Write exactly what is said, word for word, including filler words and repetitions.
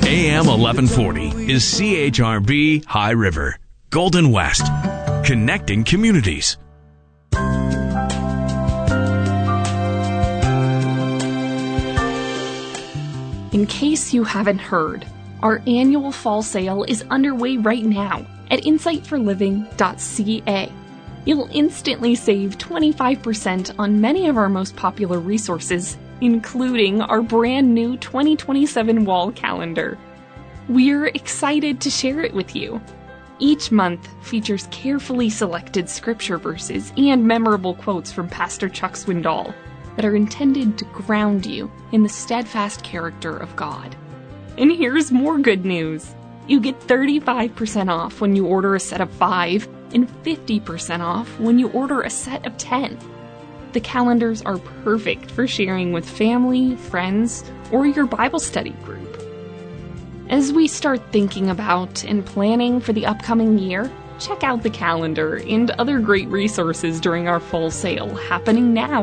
A M eleven forty is C H R B High River, Golden West, connecting communities. In case you haven't heard, our annual fall sale is underway right now at insight for living dot c a. You'll instantly save twenty-five percent on many of our most popular resources, including our brand new twenty twenty-seven wall calendar. We're excited to share it with you. Each month features carefully selected scripture verses and memorable quotes from Pastor Chuck Swindoll that are intended to ground you in the steadfast character of God. And here's more good news. You get thirty-five percent off when you order a set of five and fifty percent off when you order a set of ten. The calendars are perfect for sharing with family, friends, or your Bible study group. As we start thinking about and planning for the upcoming year, check out the calendar and other great resources during our fall sale happening now